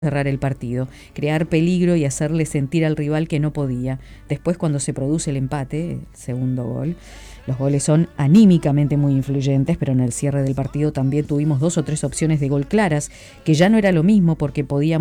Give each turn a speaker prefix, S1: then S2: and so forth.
S1: cerrar el partido, crear peligro y hacerle sentir al rival que no podía. Después, cuando se produce el empate, el segundo gol, los goles son anímicamente muy influyentes, pero en el cierre del partido también tuvimos 2 o 3 opciones de gol claras, que ya no era lo mismo porque podíamos